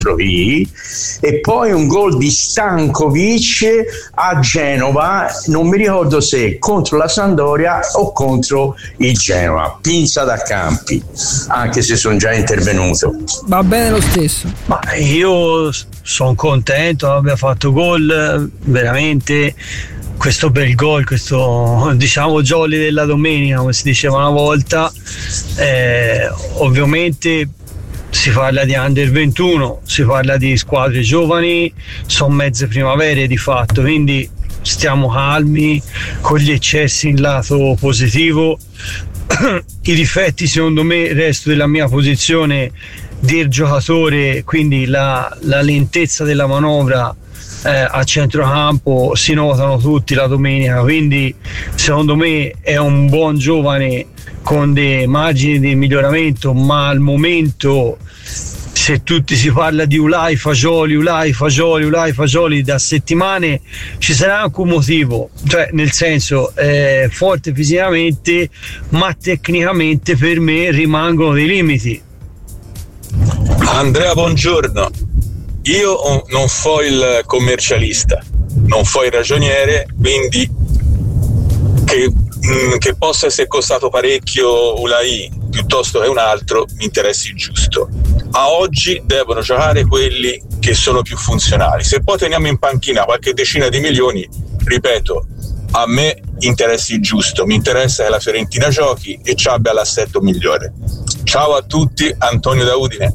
e poi un gol di Stankovic a Genova, non mi ricordo se contro la Sampdoria o contro il Genova, pinza da campi, anche se sono già intervenuto. Va bene lo stesso. Ma io sono contento, abbia fatto gol, veramente questo bel gol, questo diciamo jolly della domenica, come si diceva una volta. Ovviamente si parla di under 21, si parla di squadre giovani, sono mezze primavere di fatto, quindi stiamo calmi con gli eccessi in lato positivo. I difetti secondo me, resto della mia posizione, del giocatore, quindi la lentezza della manovra a centrocampo si notano tutti la domenica, quindi secondo me è un buon giovane con dei margini di miglioramento, ma al momento, se tutti si parla di Ulai Fagioli da settimane, ci sarà anche un motivo, cioè nel senso è forte fisicamente, ma tecnicamente per me rimangono dei limiti. Andrea, buongiorno. Io non fo il commercialista, non fo il ragioniere, quindi che possa essere costato parecchio Ulai piuttosto che un altro, mi interessi il giusto. A oggi devono giocare quelli che sono più funzionali. Se poi teniamo in panchina qualche decina di milioni, ripeto, a me interessi il giusto, mi interessa che la Fiorentina giochi e ci abbia l'assetto migliore. Ciao a tutti, Antonio da Udine.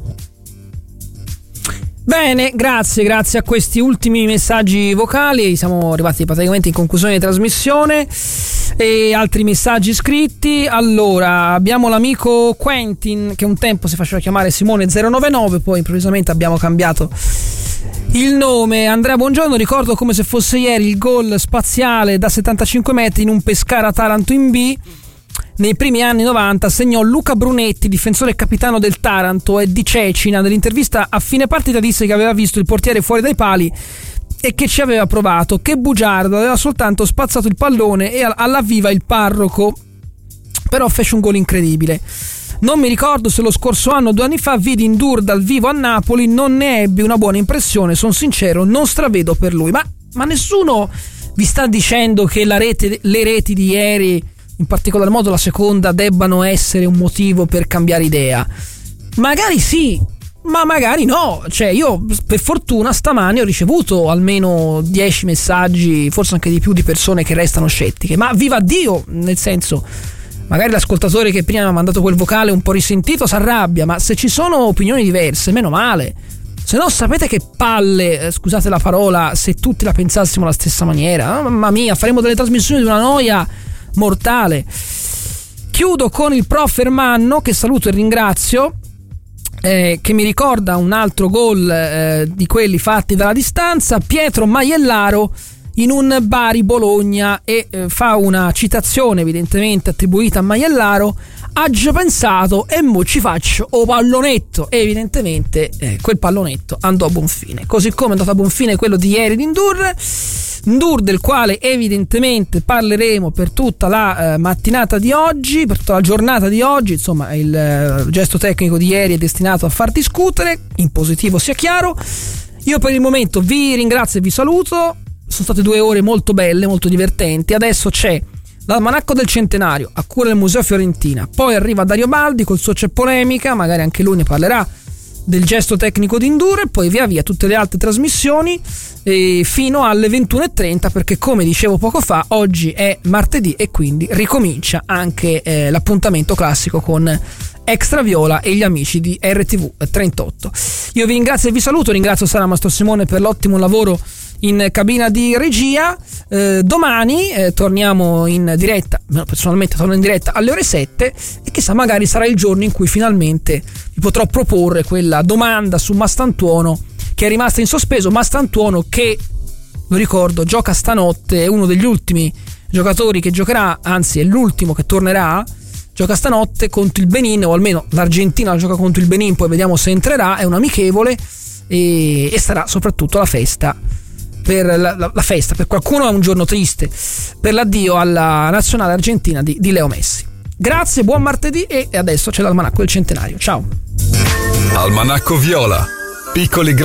Bene, grazie a questi ultimi messaggi vocali siamo arrivati praticamente in conclusione di trasmissione. E altri messaggi scritti. Allora, abbiamo l'amico Quentin, che un tempo si faceva chiamare Simone099, poi improvvisamente abbiamo cambiato il nome. Andrea, buongiorno, ricordo come se fosse ieri il gol spaziale da 75 metri in un Pescara-Taranto in B. Nei primi anni 90 segnò Luca Brunetti, difensore e capitano del Taranto, e Di Cecina nell'intervista a fine partita disse che aveva visto il portiere fuori dai pali e che ci aveva provato, che bugiardo, aveva soltanto spazzato il pallone e all'avviva il parroco, però fece un gol incredibile. Non mi ricordo se lo scorso anno o 2 anni fa vidi Ndour dal vivo a Napoli, non ne ebbi una buona impressione, sono sincero, non stravedo per lui. Ma nessuno vi sta dicendo che le reti di ieri, in particolar modo la seconda, debbano essere un motivo per cambiare idea? Magari sì, ma magari no. Cioè, io per fortuna stamani ho ricevuto almeno 10 messaggi, forse anche di più, di persone che restano scettiche. Ma viva Dio, nel senso, magari l'ascoltatore che prima mi ha mandato quel vocale un po' risentito si arrabbia, ma se ci sono opinioni diverse, meno male. Se no, sapete che palle, scusate la parola, se tutti la pensassimo alla stessa maniera. Mamma mia, faremo delle trasmissioni di una noia mortale. Chiudo con il prof Ermanno, che saluto e ringrazio, che mi ricorda un altro gol di quelli fatti dalla distanza. Pietro Maiellaro in un Bari Bologna, e fa una citazione evidentemente attribuita a Maiellaro: "Aggio pensato e mo ci faccio o pallonetto", e evidentemente quel pallonetto andò a buon fine, così come è andato a buon fine quello di ieri di Ndour, del quale evidentemente parleremo per tutta la mattinata di oggi, per tutta la giornata di oggi. Insomma, il gesto tecnico di ieri è destinato a far discutere, in positivo sia chiaro. Io per il momento vi ringrazio e vi saluto. Sono state 2 ore molto belle, molto divertenti. Adesso c'è l'almanacco del centenario a cura del Museo Fiorentina, poi arriva Dario Baldi col suo C'è polemica, magari anche lui ne parlerà del gesto tecnico di Ndour, e poi via via tutte le altre trasmissioni fino alle 21:30, perché come dicevo poco fa oggi è martedì e quindi ricomincia anche l'appuntamento classico con Extra Viola e gli amici di RTV 38. Io vi ringrazio e vi saluto, ringrazio Sara Mastro Simone per l'ottimo lavoro in cabina di regia. Domani torniamo in diretta, personalmente torno in diretta alle ore 7, e chissà, magari sarà il giorno in cui finalmente vi potrò proporre quella domanda su Mastantuono che è rimasta in sospeso. Mastantuono, che, lo ricordo, gioca stanotte, è uno degli ultimi giocatori che giocherà, anzi è l'ultimo che tornerà, gioca stanotte contro il Benin, o almeno l'Argentina gioca contro il Benin, poi vediamo se entrerà. È un amichevole e sarà soprattutto la festa. La festa per qualcuno è un giorno triste, per l'addio alla nazionale argentina di Leo Messi. Grazie, buon martedì, e adesso c'è l'almanacco del centenario. Ciao. Almanacco Viola, piccoli